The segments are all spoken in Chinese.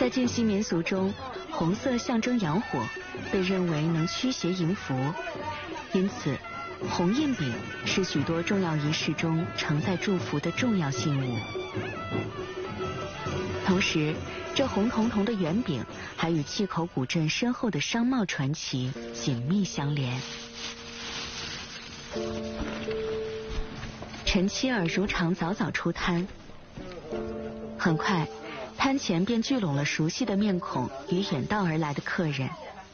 在晋西民俗中，红色象征阳火，被认为能驱邪迎福，因此红印饼是许多重要仪式中承载祝福的重要信物。同时，这红彤彤的圆饼还与碛口古镇深厚的商贸传奇紧密相连。陈七儿如常早早出摊，很快，摊前便聚拢了熟悉的面孔与远道而来的客人。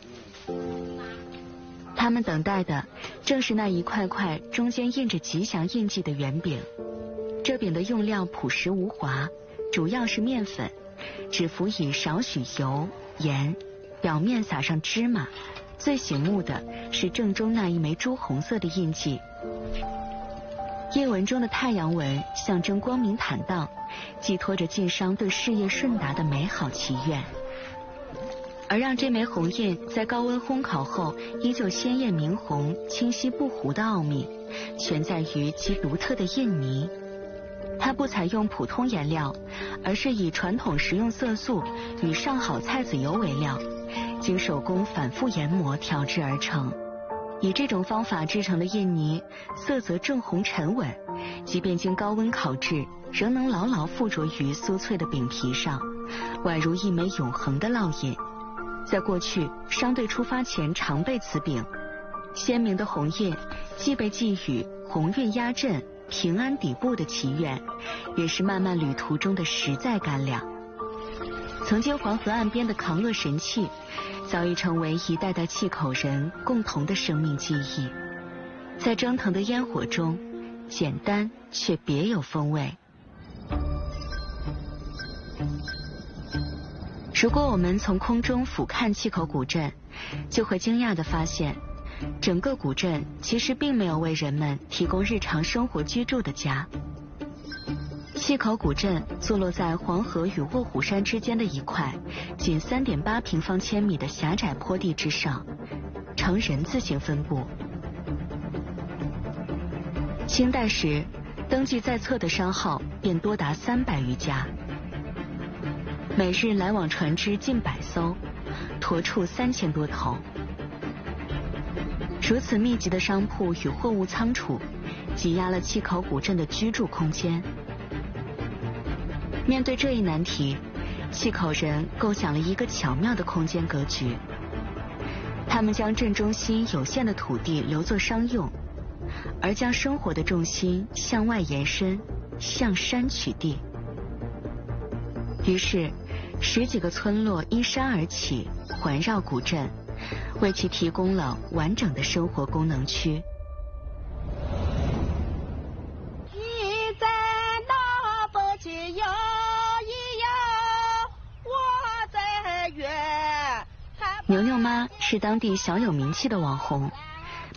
他们等待的正是那一块块中间印着吉祥印记的圆饼。这饼的用料朴实无华，主要是面粉，只辅以少许油、盐，表面撒上芝麻。最醒目的是正中那一枚朱红色的印记。印文中的太阳纹象征光明坦荡，寄托着晋商对事业顺达的美好祈愿。而让这枚红印在高温烘烤后依旧鲜艳明红、清晰不糊的奥秘，全在于其独特的印泥。它不采用普通颜料，而是以传统食用色素与上好菜籽油为料，经手工反复研磨调制而成。以这种方法制成的印泥，色泽正红沉稳，即便经高温烤制，仍能牢牢附着于酥脆的饼皮上，宛如一枚永恒的烙印。在过去，商队出发前常备此饼，鲜明的红印既被寄予鸿运压阵、平安抵步的祈愿，也是漫漫旅途中的实在干粮。曾经黄河岸边的扛饿神器，早已成为一代代碛口人共同的生命记忆。在蒸腾的烟火中，简单却别有风味。如果我们从空中俯瞰碛口古镇，就会惊讶地发现，整个古镇其实并没有为人们提供日常生活居住的家。碛口古镇坐落在黄河与卧虎山之间的一块仅3.8平方千米的狭窄坡地之上，呈人字形分布。清代时，登记在册的商号便多达300余家，每日来往船只近100艘，驼畜3000多头。如此密集的商铺与货物仓储，挤压了碛口古镇的居住空间。面对这一难题，碛口人构想了一个巧妙的空间格局。他们将镇中心有限的土地留作商用，而将生活的重心向外延伸，向山取地。于是10几个村落依山而起，环绕古镇，为其提供了完整的生活功能区。 一在那不去摇一摇，我在远。 牛牛妈是当地小有名气的网红，